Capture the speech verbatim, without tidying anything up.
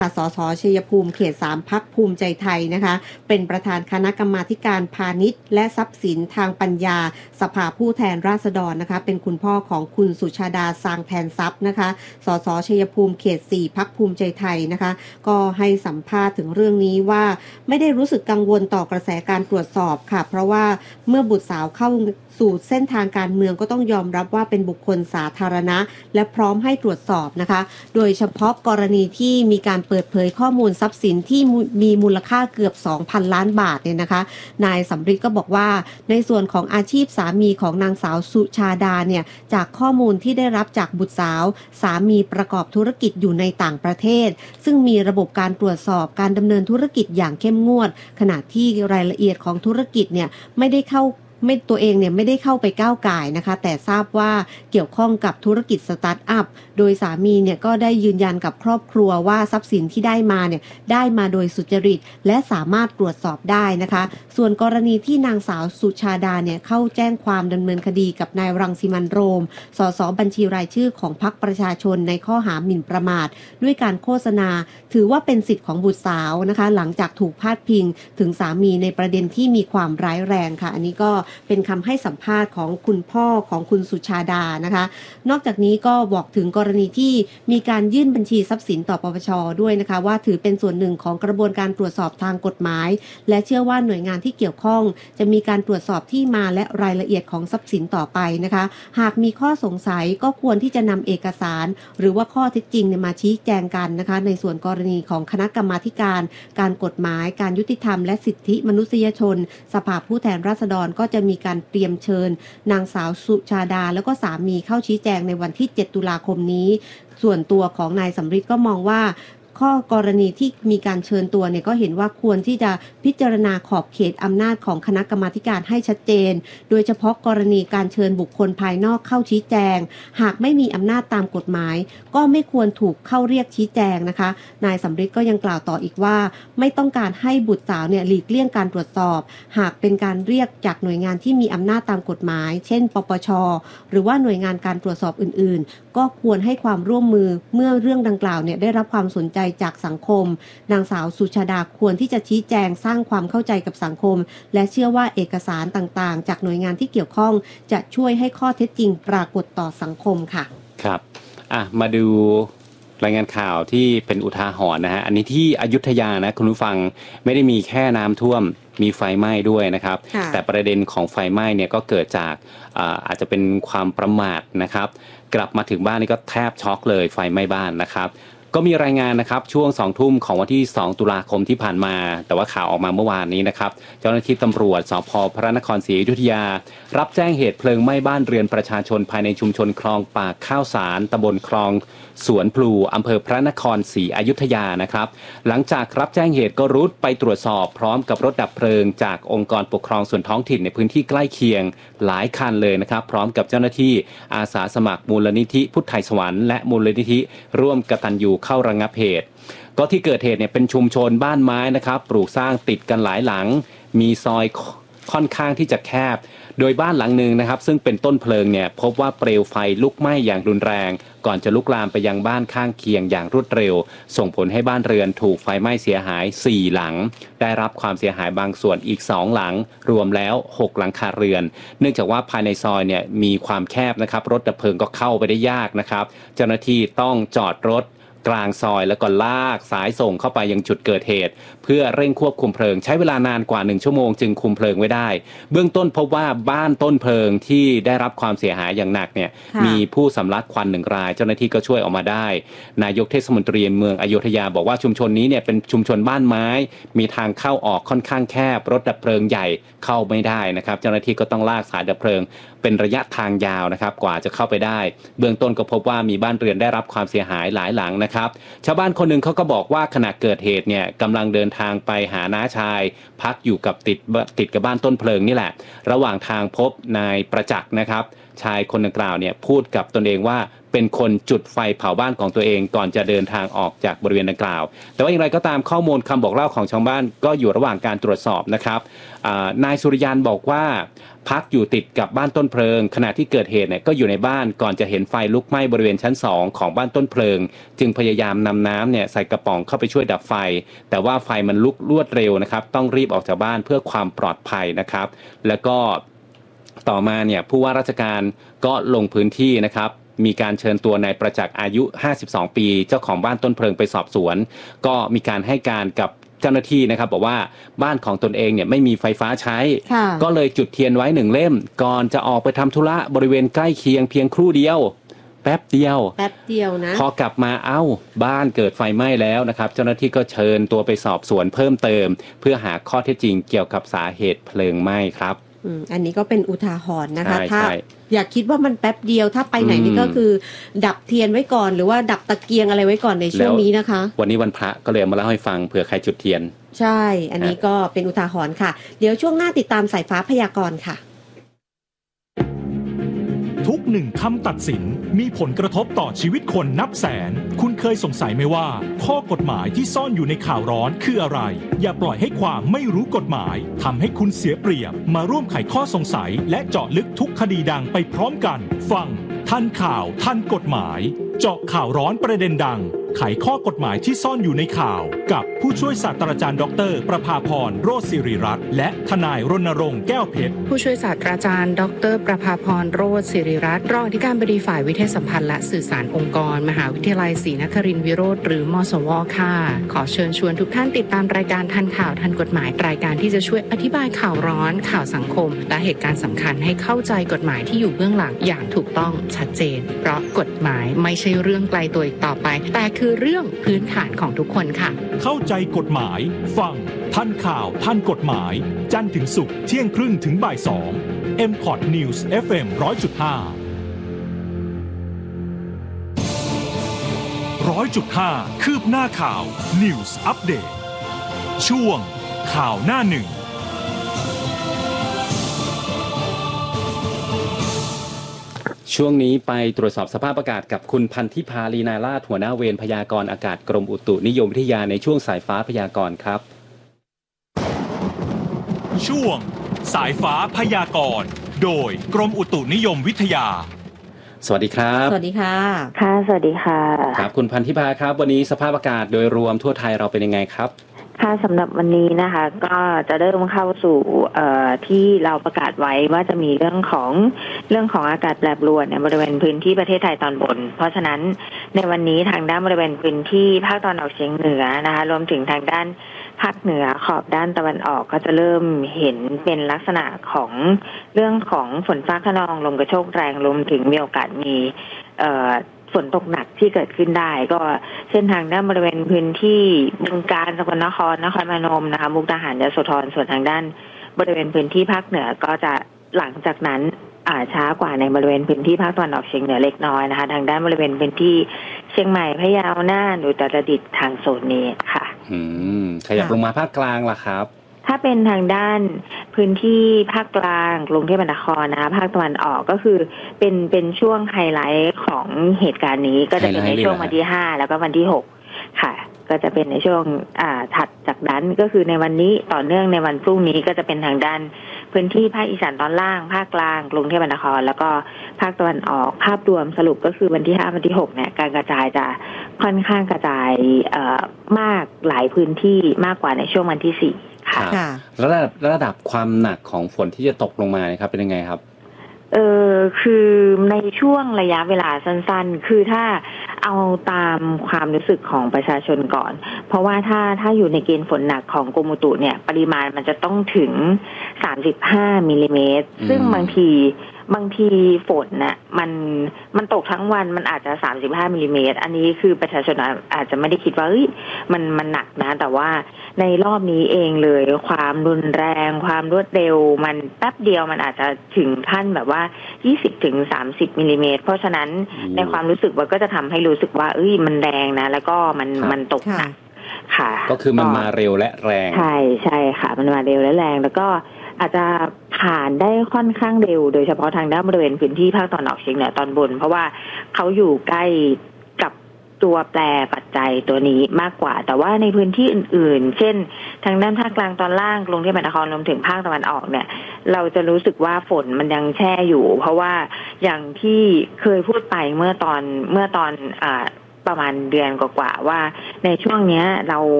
สสชัยภูมิเขตสามพรรคภูมิใจไทยนะคะเป็นประธานคณะกรรมาการพาณิชย์และทรัพย์สินทางปัญญาสภาผู้แทนราษฎรนะคะเป็นคุณพ่อของคุณสุชาดาซางแทนทรัพย์นะคะสสชัยภูมิเขตสี่พรรคภูมิใจไทยนะคะก็ให้สัมภาษณ์ถึงเรื่องนี้ว่าไม่ได้รู้สึกกังวลต่อกระแสการตรวจสอบค่ะเพราะว่าเมื่อบุตรสาวเข้าสู่เส้นทางการเมืองก็ต้องยอมรับว่าเป็นบุคคลสาธารณะและพร้อมให้ตรวจสอบนะคะโดยเฉพาะกรณีที่มีการเปิดเผยข้อมูลทรัพย์สินที่มีมูลค่าเกือบ สองพัน ล้านบาทเนี่ยนะคะนายสำริดก็บอกว่าในส่วนของอาชีพสามีของนางสาวสุชาดาเนี่ยจากข้อมูลที่ได้รับจากบุตรสาวสามีประกอบธุรกิจอยู่ในต่างประเทศซึ่งมีระบบการตรวจสอบการดำเนินธุรกิจอย่างเข้มงวดขณะที่รายละเอียดของธุรกิจเนี่ยไม่ได้เข้าไม่ตัวเองเนี่ยไม่ได้เข้าไปก้าวก่ายนะคะแต่ทราบว่าเกี่ยวข้องกับธุรกิจสตาร์ทอัพโดยสามีเนี่ยก็ได้ยืนยันกับครอบครัวว่าทรัพย์สินที่ได้มาเนี่ยได้มาโดยสุจริตและสามารถตรวจสอบได้นะคะส่วนกรณีที่นางสาวสุชาดาเนี่ยเข้าแจ้งความดำเนินคดีกับนายรังสิมันต์โรมสสบัญชีรายชื่อของพรรคประชาชนในข้อหาหมิ่นประมาทด้วยการโฆษณาถือว่าเป็นสิทธิ์ของบุตรสาวนะคะหลังจากถูกพาดพิงถึงสามีในประเด็นที่มีความร้ายแรงค่ะอันนี้ก็เป็นคำให้สัมภาษณ์ของคุณพ่อของคุณสุชาดานะคะนอกจากนี้ก็บอกถึงกรณีที่มีการยื่นบัญชีทรัพย์สินต่อปปช.ด้วยนะคะว่าถือเป็นส่วนหนึ่งของกระบวนการตรวจสอบทางกฎหมายและเชื่อว่าหน่วยงานที่เกี่ยวข้องจะมีการตรวจสอบที่มาและรายละเอียดของทรัพย์สินต่อไปนะคะหากมีข้อสงสัยก็ควรที่จะนำเอกสารหรือว่าข้อเท็จจริงมาชี้แจงกันนะคะในส่วนกรณีของคณะกรรมาการการกฎหมายการยุติธรรมและสิทธิมนุษยชนสภาผู้แทนราษฎรก็จะมีการเตรียมเชิญนางสาวสุชาดาแล้วก็สามีเข้าชี้แจงในวันที่เจ็ดตุลาคมนี้ส่วนตัวของนายสำริดก็มองว่าข้อกรณีที่มีการเชิญตัวเนี่ยก็เห็นว่าควรที่จะพิจารณาขอบเขตอำนาจของคณะกรรมาการให้ชัดเจนโดยเฉพาะกรณีการเชิญบุคคลภายนอกเข้าชี้แจงหากไม่มีอำนาจตามกฎหมายก็ไม่ควรถูกเข้าเรียกชี้แจงนะคะนายสำริดก็ยังกล่าวต่ออีกว่าไม่ต้องการให้บุตรสาวเนี่ยหลีกเลี่ยงการตรวจสอบหากเป็นการเรียกจากหน่วยงานที่มีอำนาจตามกฎหมายเช่นปปช.หรือว่าหน่วยงานการตรวจสอบอื่นๆก็ควรให้ความร่วมมือเมื่อเรื่องดังกล่าวเนี่ยได้รับความสนใจจากสังคมนางสาวสุชาดาควรที่จะชี้แจงสร้างความเข้าใจกับสังคมและเชื่อว่าเอกสารต่างๆจากหน่วยงานที่เกี่ยวข้องจะช่วยให้ข้อเท็จจริงปรากฏต่อสังคมค่ะครับอ่ะมาดูรายงานข่าวที่เป็นอุทาหรณ์นะฮะอันนี้ที่อยุธยานะคุณผู้ฟังไม่ได้มีแค่น้ำท่วมมีไฟไหม้ด้วยนะครับแต่ประเด็นของไฟไหม้เนี่ยก็เกิดจากอาอาจจะเป็นความประมาทนะครับกลับมาถึงบ้านนี่ก็แทบช็อกเลยไฟไหม้บ้านนะครับก็มีรายงานนะครับช่วงสองทุ่มของวันที่สองตุลาคมที่ผ่านมาแต่ว่าข่าวออกมาเมื่อวานนี้นะครับเจ้าหน้าที่ตำรวจสภ.พระนครศรีอยุธยารับแจ้งเหตุเพลิงไหม้บ้านเรือนประชาชนภายในชุมชนคลองปากข้าวสารตำบลคลองสวนพลูอำเภอพระนครศรีอยุธยานะครับหลังจากรับแจ้งเหตุก็รุดไปตรวจสอบพร้อมกับรถดับเพลิงจากองค์กรปกครองส่วนท้องถิ่นในพื้นที่ใกล้เคียงหลายคันเลยนะครับพร้อมกับเจ้าหน้าที่อาสาสมัครมูลนิธิพุทธไทยสวรรค์และมูลนิธิร่วมกตัญญูเข้าระงับเหตุก็ที่เกิดเหตุเนี่ยเป็นชุมชนบ้านไม้นะครับปลูกสร้างติดกันหลายหลังมีซอยค่อนข้างที่จะแคบโดยบ้านหลังหนึ่งนะครับซึ่งเป็นต้นเพลิงเนี่ยพบว่าเปลวไฟลุกไหม้อย่างรุนแรงก่อนจะลุกลามไปยังบ้านข้างเคียงอย่างรวดเร็วส่งผลให้บ้านเรือนถูกไฟไหม้เสียหายสี่หลังได้รับความเสียหายบางส่วนอีกสองหลังรวมแล้วหกหลังคาเรือนเนื่องจากว่าภายในซอยเนี่ยมีความแคบนะครับรถดับเพลิงก็เข้าไปได้ยากนะครับเจ้าหน้าที่ต้องจอดรถกลางซอยแล้วก็ลากสายส่งเข้าไปยังจุดเกิดเหตุเพื่อเร่งควบคุมเพลิงใช้เวลานานกว่าหนึ่งชั่วโมงจึงคุมเพลิงไว้ได้เบื้องต้นพบว่าบ้านต้นเพลิงที่ได้รับความเสียหายอย่างหนักเนี่ยมีผู้สำลักควันหนึ่งรายเจ้าหน้าที่ก็ช่วยออกมาได้นายกเทศมนตรีเมืองอยุธยาบอกว่าชุมชนนี้เนี่ยเป็นชุมชนบ้านไม้มีทางเข้าออกค่อนข้างแคบรถดับเพลิงใหญ่เข้าไม่ได้นะครับเจ้าหน้าที่ก็ต้องลากสายดับเพลิงเป็นระยะทางยาวนะครับกว่าจะเข้าไปได้เบื้องต้นก็พบว่ามีบ้านเรือนได้รับความเสียหายหลายหลังนะครับชาวบ้านคนหนึ่งเขาก็บอกว่าขณะเกิดเหตุเนี่ยกำลังเดินทางไปหาน้าชายพักอยู่กับติดติดกับบ้านต้นเพลิงนี่แหละระหว่างทางพบนายประจักษ์นะครับชายคนดังกล่าวเนี่ยพูดกับตนเองว่าเป็นคนจุดไฟเผาบ้านของตัวเองก่อนจะเดินทางออกจากบริเวณดังกล่าวแต่ว่าอย่างไรก็ตามข้อมูลคำบอกเล่าของชาวบ้านก็อยู่ระหว่างการตรวจสอบนะครับนายสุริยันบอกว่าพักอยู่ติดกับบ้านต้นเพลิงขณะที่เกิดเหตุเนี่ยก็อยู่ในบ้านก่อนจะเห็นไฟลุกไหม้บริเวณชั้นสองของบ้านต้นเพลิงจึงพยายามนำน้ำเนี่ยใส่กระป๋องเข้าไปช่วยดับไฟแต่ว่าไฟมันลุกรวดเร็วนะครับต้องรีบออกจากบ้านเพื่อความปลอดภัยนะครับแล้วก็ต่อมาเนี่ยผู้ว่าราชการก็ลงพื้นที่นะครับมีการเชิญตัวนายประจักษ์อายุห้าสิบสองปีเจ้าของบ้านต้นเพลิงไปสอบสวนก็มีการให้การกับเจ้าหน้าที่นะครับบอกว่าบ้านของตนเองเนี่ยไม่มีไฟฟ้าใช้ก็เลยจุดเทียนไว้หนึ่งเล่มก่อนจะออกไปทำธุระบริเวณใกล้เคียงเพียงครู่เดียวแป๊บเดียวแป๊บเดียวนะพอกลับมาเอ้าบ้านเกิดไฟไหม้แล้วนะครับเจ้าหน้าที่ก็เชิญตัวไปสอบสวนเพิ่มเติมเพื่อหาข้อเท็จจริงเกี่ยวกับสาเหตุเพลิงไหม้ครับอันนี้ก็เป็นอุทาหรณ์นะคะถ้าอยากคิดว่ามันแป๊บเดียวถ้าไปไหนนี่ก็คือดับเทียนไว้ก่อนหรือว่าดับตะเกียงอะไรไว้ก่อนในช่วงนี้นะคะวันนี้วันพระก็เลยมาเล่าให้ฟังเผื่อใครจุดเทียนใช่อันนี้ก็เป็นอุทาหรณ์ค่ะเดี๋ยวช่วงหน้าติดตามสายฟ้าพยากรณ์ค่ะทุกหนึ่งคำตัดสินมีผลกระทบต่อชีวิตคนนับแสนคุณเคยสงสัยไหมว่าข้อกฎหมายที่ซ่อนอยู่ในข่าวร้อนคืออะไรอย่าปล่อยให้ความไม่รู้กฎหมายทำให้คุณเสียเปรียบมาร่วมไขข้อสงสัยและเจาะลึกทุกคดีดังไปพร้อมกันฟังทันข่าวทันกฎหมายเจาะข่าวร้อนประเด็นดังไขข้อกฎหมายที่ซ่อนอยู่ในข่าวกับผู้ช่วยศาสตราจารย์ดรประภาพรโรจน์ศิริรัตน์และทนายรณรงค์แก้วเพชรผู้ช่วยศาสตราจารย์ดรประภาพรโรจน์ศิริรัตน์รองอธิการบดีฝ่ายวิทยาสัมพันธ์และสื่อสารองค์กรมหาวิทยาลัยศรีนครินทรวิโรธหรือมสวค่ะขอเชิญชวนทุกท่านติดตามรายการทันข่าวทันกฎหมายรายการที่จะช่วยอธิบายข่าวร้อนข่าวสังคมและเหตุการณ์สำคัญให้เข้าใจกฎหมายที่อยู่เบื้องหลังอย่างถูกต้องชัดเจนเพราะกฎหมายไม่ใช่เรื่องไกลตัวอีกต่อไปแต่คือเรื่องพื้นฐานของทุกคนค่ะเข้าใจกฎหมายฟังทันข่าวทันกฎหมายจันทร์ถึงศุกร์เที่ยงครึ่งถึงบ่ายสอง เอ็ม พอด News เอฟ เอ็ม หนึ่งร้อยจุดห้า หนึ่งร้อยจุดห้า คืบหน้าข่าว News Update ช่วงข่าวหน้าหนึ่งช่วงนี้ไปตรวจสอบสภาพอากาศกับคุณพันธิพาลีนาราชหัวหน้าเวรพยากรณ์อากาศกรมอุตุนิยมวิทยาในช่วงสายฟ้าพยากรณ์ครับช่วงสายฟ้าพยากรณ์โดยกรมอุตุนิยมวิทยาสวัสดีครับสวัสดีค่ะค่ะสวัสดีค่ะครับคุณพันธิพาครับวันนี้สภาพอากาศโดยรวมทั่วไทยเราเป็นยังไงครับค่ะสำหรับวันนี้นะคะก็จะเริ่มเข้าสู่เอ่อที่เราประกาศไว้ว่าจะมีเรื่องของเรื่องของอากาศแปรปรวนในบริเวณพื้นที่ประเทศไทยตอนบนเพราะฉะนั้นในวันนี้ทางด้านบริเวณพื้นที่ภาคตะวันออกเฉียงเหนือนะคะรวมถึงทางด้านภาคเหนือขอบด้านตะวันออกก็จะเริ่มเห็นเป็นลักษณะของเรื่องของฝนฟ้าคะนองลมกระโชกแรงรวมถึงมีโอกาสมีเอ่อฝนตกหนักที่เกิดขึ้นได้ก็เส้นทางด้านบริเวณพื้นที่บึงกาฬสกลนครนครพนมนะคะมุกดาหารยโสธรส่วนทางด้านบริเวณพื้นที่ภาคเหนือก็จะหลังจากนั้นอ่าช้ากว่าในบริเวณพื้นที่ภาคตะวันออกเฉียงเหนือเล็กน้อยนะคะทางด้านบริเวณพื้นที่เชียงใหม่พะเยาน่านอุตรดิตถ์ทางโซนนี้ค่ะอืมขยับลงมาภาคกลางล่ะครับถ้าเป็นทางด้านพื้นที่ภาคกลางกรุงเทพมหานครนะคะภาคตะวันออกก็คือเป็นเป็นช่วงไฮไลท์ของเหตุการณ์นี้ก็จะเป็นในช่วงวันที่ห้าแล้วก็วันที่หกค่ะก็จะเป็นในช่วงอ่าถัดจากนั้นก็คือในวันนี้ต่อเนื่องในวันพรุ่งนี้ก็จะเป็นทางด้านพื้นที่ภาคอีสานตอนล่างภาคกลางกรุงเทพมหานครแล้วก็ภาคตะวันออกภาพรวมสรุปก็คือวันที่ห้าวันที่หกเนี่ยการกระจายจะค่อนข้างกระจายเอ่อมากหลายพื้นที่มากกว่าในช่วงวันที่สี่ค่ะแล้วระดับระดับความหนักของฝนที่จะตกลงมาครับเป็นยังไงครับเออคือในช่วงระยะเวลาสั้นๆคือถ้าเอาตามความรู้สึกของประชาชนก่อนเพราะว่าถ้าถ้าอยู่ในเกณฑ์ฝนหนักของกรมอุตุเนี่ยปริมาณมันจะต้องถึงสามสิบห้ามิลลิเมตรซึ่งบางทีบางทีฝนน่ะมันมันตกทั้งวันมันอาจจะสามสิบห้ามิลลิเมตรอันนี้คือประชาชนอาจจะไม่ได้คิดว่าเฮ้ยมันมันหนักนะแต่ว่าในรอบนี้เองเลยความรุนแรงความรวดเร็วมันแป๊บเดียวมันอาจจะถึงขั้นแบบว่ายี่สิบถึงสามสิบมิลลิเมตรเพราะฉะนั้นในความรู้สึกว่าก็จะทำให้รู้สึกว่าเอ้ยมันแรงนะแล้วก็มันมันตกหนักค่ะก็คือมันมาเร็วและแรงใช่ใช่ค่ะมันมาเร็วและแรงแล้วก็อาจจะภผ่านได้ค่อนข้างเร็วโดยเฉพาะทางด้านบริเวณพื้นที่ภาคตะวันออกเฉียงเหนือตอนบนเพราะว่าเขาอยู่ใกล้กับตัวแปรปัจจัยตัวนี้มากกว่าแต่ว่าในพื้นที่อื่นๆเช่นทางด้านภาคกลางตอนล่างกรุงเทพมหานครรวมถึงภาคตะวันออกเนี่ยเราจะรู้สึกว่าฝนมันยังแช่อยู่เพราะว่าอย่างที่เคยพูดไปเมื่อตอนเมื่อตอนอ่าประมาณเดือนกว่าๆว่าในช่วงนี้เรา